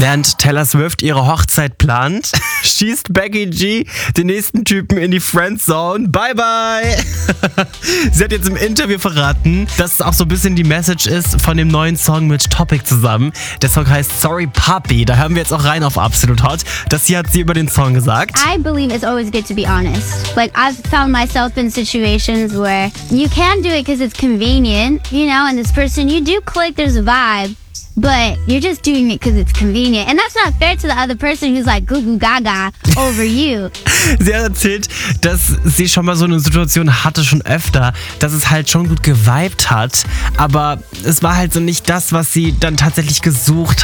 Während Taylor Swift ihre Hochzeit plant, schießt Becky G den nächsten Typen in die Friendzone. Bye, bye! Sie hat jetzt im Interview verraten, dass es auch so ein bisschen die Message ist von dem neuen Song mit Topic zusammen. Der Song heißt Sorry Puppy. Da hören wir jetzt auch rein auf Absolut Hot. Das hier hat sie über den Song gesagt. I believe it's always good to be honest. Like, I've found myself in situations where you can do it because it's convenient, you know, and this person, you do click, there's a vibe. But you're just doing it because it's convenient. And that's not fair to the other person who's like goo goo gaga over you. Sie hat erzählt, dass sie schon mal so eine Situation hatte, schon öfter, dass es halt schon gut geweibt hat. Aber es war halt so nicht das, was sie dann tatsächlich gesucht hat.